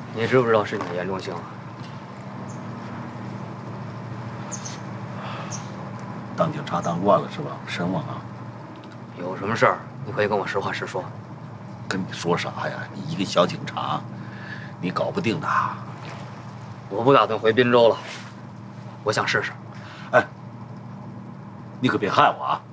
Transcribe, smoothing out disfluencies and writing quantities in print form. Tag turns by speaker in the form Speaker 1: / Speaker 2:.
Speaker 1: 你知不知道事情的严重性啊？
Speaker 2: 当警察当惯了是吧？神往啊！
Speaker 1: 有什么事儿，你可以跟我实话实说。
Speaker 2: 跟你说啥呀？你一个小警察，你搞不定的。
Speaker 1: 我不打算回滨州了，我想试试。
Speaker 2: 哎，你可别害我啊！